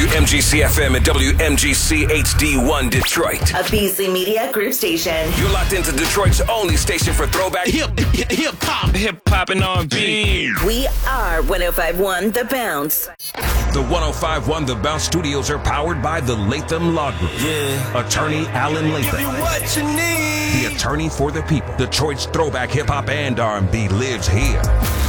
WMGC FM and WMGC HD1 Detroit. A Beasley Media Group station. You're locked into Detroit's only station for throwback hip-hop and R&B. We are 105.1 The Bounce. The 105.1 The Bounce studios are powered by the Latham Law Group. Yeah. Attorney Alan Latham. What you need. The attorney for the people. Detroit's throwback hip-hop and R&B lives here.